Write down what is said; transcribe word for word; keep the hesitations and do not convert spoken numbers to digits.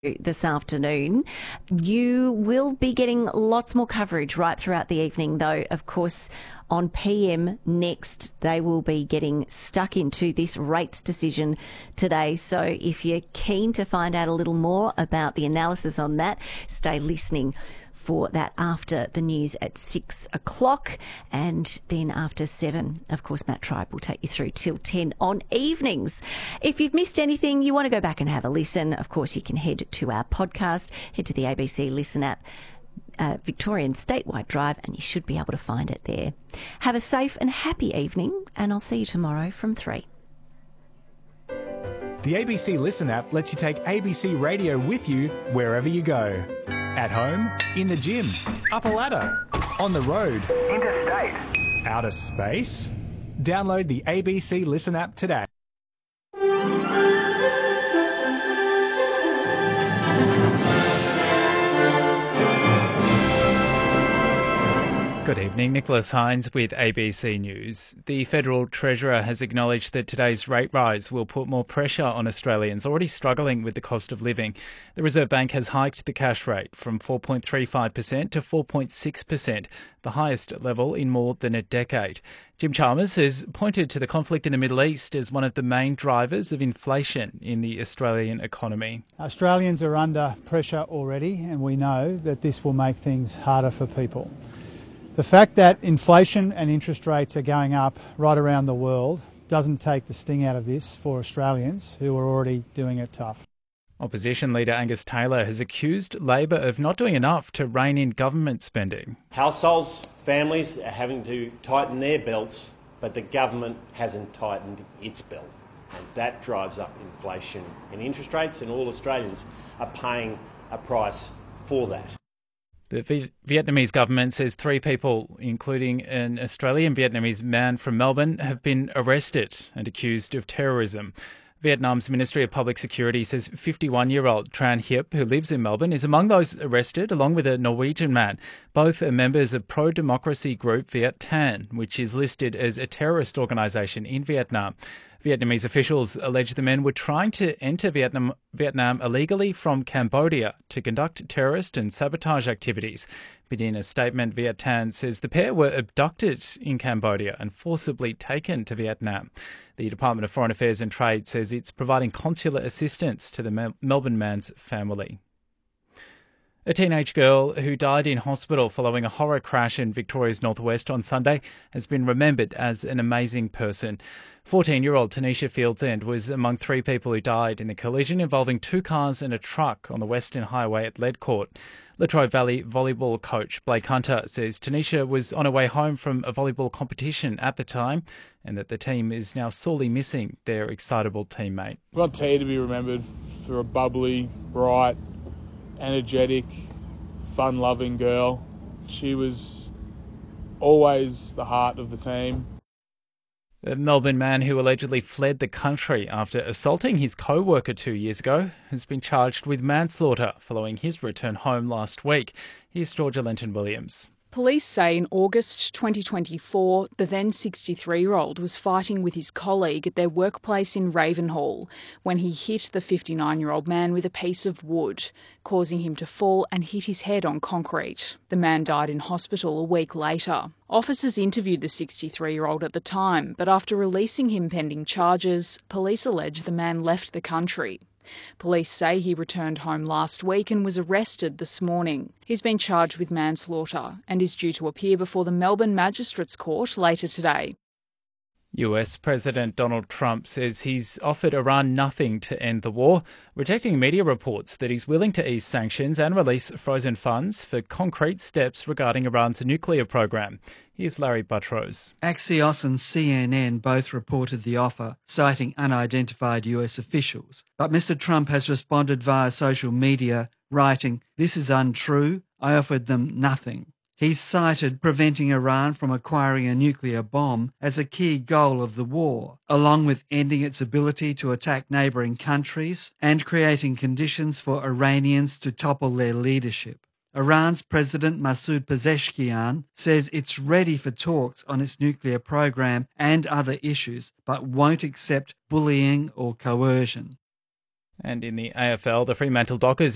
this afternoon. You will be getting lots more coverage right throughout the evening, though, of course, on P M next, they will be getting stuck into this rates decision today. So if you're keen to find out a little more about the analysis on that, stay listening for that after the news at six o'clock. And then after seven, of course, Matt Tribe will take you through till ten on evenings. If you've missed anything, you want to go back and have a listen, of course, you can head to our podcast, head to the A B C Listen app, Uh, Victorian Statewide Drive, and you should be able to find it there. Have a safe and happy evening, and I'll see you tomorrow from three. The A B C Listen app lets you take A B C Radio with you wherever you go. At home, in the gym, up a ladder, on the road, interstate, outer space. Download the A B C Listen app today. Good evening, Nicholas Hines with A B C News. The Federal Treasurer has acknowledged that today's rate rise will put more pressure on Australians already struggling with the cost of living. The Reserve Bank has hiked the cash rate from four point three five percent to four point six percent, the highest level in more than a decade. Jim Chalmers has pointed to the conflict in the Middle East as one of the main drivers of inflation in the Australian economy. Australians are under pressure already, and we know that this will make things harder for people. The fact that inflation and interest rates are going up right around the world doesn't take the sting out of this for Australians who are already doing it tough. Opposition leader Angus Taylor has accused Labor of not doing enough to rein in government spending. Households, families are having to tighten their belts, but the government hasn't tightened its belt. And that drives up inflation and interest rates, and all Australians are paying a price for that. The v- Vietnamese government says three people, including an Australian Vietnamese man from Melbourne, have been arrested and accused of terrorism. Vietnam's Ministry of Public Security says fifty-one-year-old Tran Hiep, who lives in Melbourne, is among those arrested, along with a Norwegian man. Both are members of pro-democracy group Viet Thanh, which is listed as a terrorist organisation in Vietnam. Vietnamese officials allege the men were trying to enter Vietnam, Vietnam illegally from Cambodia to conduct terrorist and sabotage activities. But in a statement, Viet Thanh says the pair were abducted in Cambodia and forcibly taken to Vietnam. The Department of Foreign Affairs and Trade says it's providing consular assistance to the Mel- Melbourne man's family. A teenage girl who died in hospital following a horror crash in Victoria's northwest on Sunday has been remembered as an amazing person. fourteen-year-old Tanisha Fieldsend was among three people who died in the collision involving two cars and a truck on the Western Highway at Ledcourt. Latrobe Valley volleyball coach Blake Hunter says Tanisha was on her way home from a volleyball competition at the time and that the team is now sorely missing their excitable teammate. I want Tia to be remembered for a bubbly, bright, energetic, fun-loving girl. She was always the heart of the team. The Melbourne man who allegedly fled the country after assaulting his co-worker two years ago has been charged with manslaughter following his return home last week. Here's Georgia Lenton-Williams. Police say in August twenty twenty-four, the then sixty-three-year-old was fighting with his colleague at their workplace in Ravenhall when he hit the fifty-nine-year-old man with a piece of wood, causing him to fall and hit his head on concrete. The man died in hospital a week later. Officers interviewed the sixty-three-year-old at the time, but after releasing him pending charges, police allege the man left the country. Police say he returned home last week and was arrested this morning. He's been charged with manslaughter and is due to appear before the Melbourne Magistrates Court later today. U S President Donald Trump says he's offered Iran nothing to end the war, rejecting media reports that he's willing to ease sanctions and release frozen funds for concrete steps regarding Iran's nuclear program. Here's Larry Buttrose. Axios and C N N both reported the offer, citing unidentified U S officials. But Mister Trump has responded via social media, writing, "This is untrue. I offered them nothing." He's cited preventing Iran from acquiring a nuclear bomb as a key goal of the war, along with ending its ability to attack neighbouring countries and creating conditions for Iranians to topple their leadership. Iran's President Masoud Pezeshkian says it's ready for talks on its nuclear program and other issues, but won't accept bullying or coercion. And in the A F L, the Fremantle Dockers